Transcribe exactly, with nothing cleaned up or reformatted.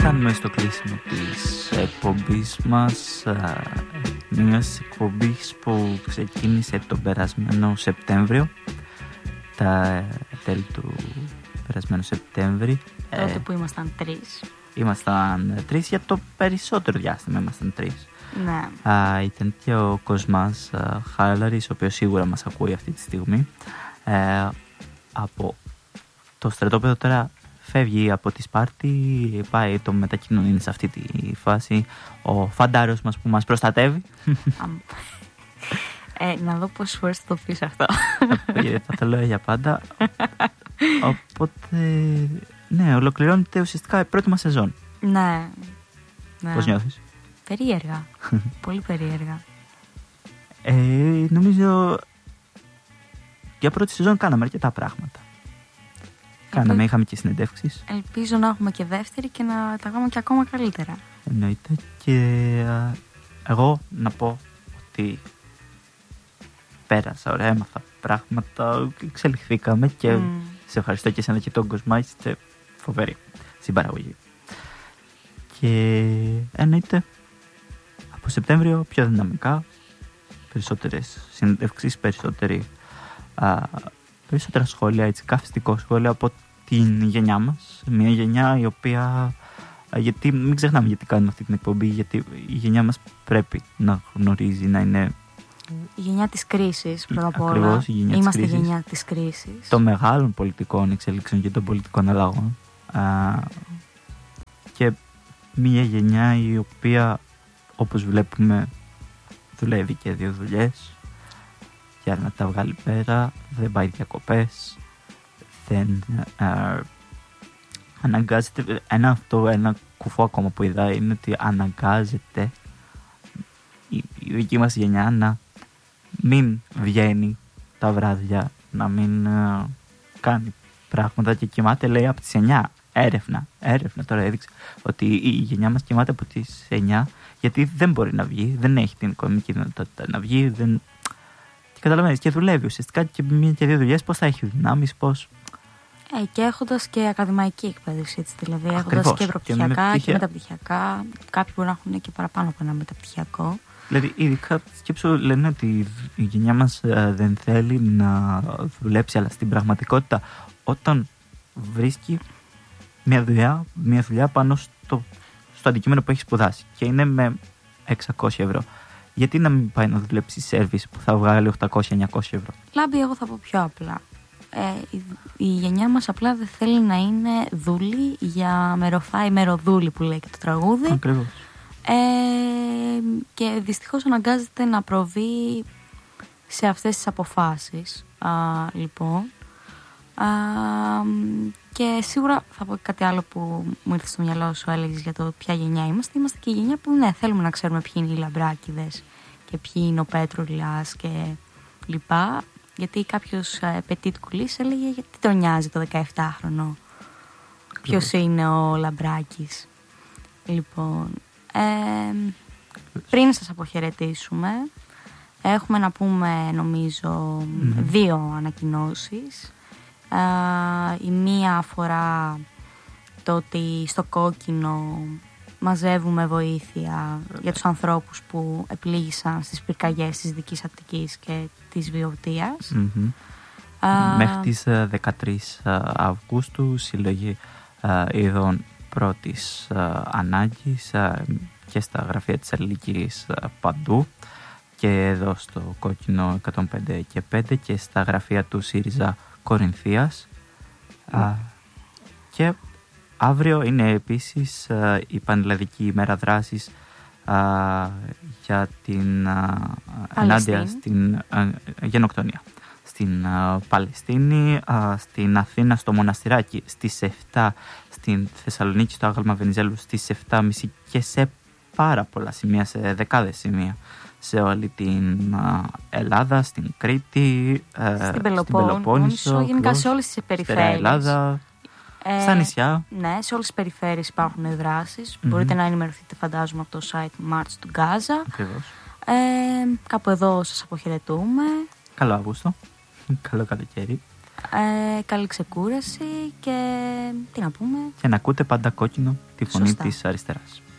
Φτάνουμε στο κλείσιμο της εκπομπής μας, μιας εκπομπής που ξεκίνησε τον περασμένο Σεπτέμβριο, τα τέλη του περασμένου Σεπτέμβρη. Τότε που ήμασταν τρεις. Ήμασταν τρεις για το περισσότερο διάστημα, ήμασταν τρεις. Ναι. Α, ήταν και ο Κοσμάς Χάλαρης, ο οποίος σίγουρα μας ακούει αυτή τη στιγμή. Ε, από το στρατόπεδο τώρα φεύγει από τη Σπάρτη, πάει, το μετακοινωνεί σε αυτή τη φάση ο φαντάρος μας που μας προστατεύει. ε, να δω πόσες φορές θα το πεις αυτό. Θα το λέω για πάντα. Οπότε, ναι, ολοκληρώνεται ουσιαστικά η πρώτη μας σεζόν. Ναι. ναι. Πώς νιώθεις? Περίεργα. Πολύ περίεργα. Ε, νομίζω για πρώτη σεζόν κάναμε αρκετά πράγματα. Κάναμε, είχαμε και συνεντεύξεις. Ελπίζω να έχουμε και δεύτερη και να τα κάνουμε και ακόμα καλύτερα. Εννοείται. Και α, εγώ να πω ότι πέρασα, ωραία, έμαθα πράγματα, εξελιχθήκαμε και mm. σε ευχαριστώ και εσένα και τον Κοσμά, είστε φοβεροί στην παραγωγή. Και εννοείται από Σεπτέμβριο πιο δυναμικά, περισσότερες συνεντεύξεις, περισσότερη, α, περισσότερα σχόλια, έτσι, καυστικό σχόλια από την γενιά μας. Μια γενιά η οποία, γιατί μην ξεχνάμε γιατί κάνουμε αυτή την εκπομπή, γιατί η γενιά μας πρέπει να γνωρίζει, να είναι η γενιά της κρίσης πρώτα απ' όλα. Ακριβώς, η γενιά Είμαστε της η γενιά της κρίσης, των μεγάλων πολιτικών εξελίξεων και των πολιτικών αλλαγών, α, και μια γενιά η οποία, όπως βλέπουμε, δουλεύει και δύο δουλειές για να τα βγάλει πέρα, δεν πάει διακοπές, δεν α, αναγκάζεται. Ένα αυτό, ένα κουφό ακόμα που είδα είναι ότι αναγκάζεται η, η δική μας γενιά να μην βγαίνει τα βράδια, να μην α, κάνει πράγματα και κοιμάται, λέει, από τις εννιά. Έρευνα, έρευνα τώρα έδειξε ότι η γενιά μας κοιμάται από τις εννιά γιατί δεν μπορεί να βγει, δεν έχει την οικονομική δυνατότητα να βγει, δεν... και καταλαβαίνεις, και δουλεύει ουσιαστικά και μία και δύο δουλειές, πώς θα έχει δυνάμεις, πώς... Ε, και έχοντας και ακαδημαϊκή εκπαίδευση, έτσι, δηλαδή έχοντας και προπτυχιακά και, και μεταπτυχιακά, κάποιοι μπορεί να έχουν και παραπάνω από ένα μεταπτυχιακό. Δηλαδή, ειδικά σκέψου, λένε ότι η γενιά μας ε, δεν θέλει να δουλέψει, αλλά στην πραγματικότητα όταν βρίσκει μια δουλειά, μια δουλειά πάνω στο, στο αντικείμενο που έχει σπουδάσει και είναι με εξακόσια ευρώ, γιατί να μην πάει να δουλέψει σέρβις που θα βγάλει οκτακόσια εννιακόσια ευρώ? Λάμπη, εγώ θα πω πιο απλά. Ε, η, η γενιά μας απλά δεν θέλει να είναι δούλη για μεροφάι μεροδούλη που λέει και το τραγούδι. Ακριβώς. Ε, και δυστυχώς αναγκάζεται να προβεί σε αυτές τις αποφάσεις. Α, λοιπόν Α, και σίγουρα θα πω κάτι άλλο που μου ήρθε στο μυαλό σου, έλεγες για το ποια γενιά είμαστε. Είμαστε και η γενιά που, ναι, θέλουμε να ξέρουμε ποιοι είναι οι λαμπράκηδες και ποιοι είναι ο Πέτρουλας και λοιπά. Γιατί κάποιος ε, petit κουλής έλεγε γιατί τον νοιάζει το δεκαεφτάχρονο ποιος είναι ο Λαμπράκης. Λοιπόν, ε, πριν σας αποχαιρετήσουμε, έχουμε να πούμε, νομίζω, mm-hmm. δύο ανακοινώσεις. Uh, η μία αφορά το ότι στο Κόκκινο μαζεύουμε βοήθεια για τους ανθρώπους που επλήγησαν στις πυρκαγιές της Δυτικής Αττικής και της Βιωτίας. Mm-hmm. Uh, Μέχρι τις δεκατρείς Αυγούστου συλλογή uh, ειδών πρώτης uh, ανάγκης uh, και στα γραφεία της Αλληλεγγύης uh, παντού, και εδώ στο Κόκκινο εκατόν πέντε και πέντε και στα γραφεία του ΣΥΡΙΖΑ Κορινθίας. Mm. Α, και αύριο είναι επίσης α, η Πανελλαδική ημέρα δράσης α, για την α, ενάντια στην α, γενοκτονία στην α, Παλαιστίνη, α, στην Αθήνα στο Μοναστηράκι στις εφτά, στην Θεσσαλονίκη στο Άγαλμα Βενιζέλου στις εφτά και μισή και σε πάρα πολλά σημεία, σε δεκάδες σημεία σε όλη την uh, Ελλάδα, στην Κρήτη, uh, στην, Πελοπό, στην Πελοπόννησο, γενικά σε όλες τις περιφέρειες. Ελλάδα, ε, στα νησιά. Ναι, σε όλες τις περιφέρειες υπάρχουν δράσεις. Mm-hmm. Μπορείτε να ενημερωθείτε, φαντάζομαι, από το site March to Gaza. Ακριβώς. Ε, κάπου εδώ σας αποχαιρετούμε. Καλό Αύγουστο. Καλό καλοκαίρι. Ε, καλή ξεκούραση και τι να πούμε. Και να ακούτε πάντα κόκκινο τη φωνή Σωστά. της αριστεράς.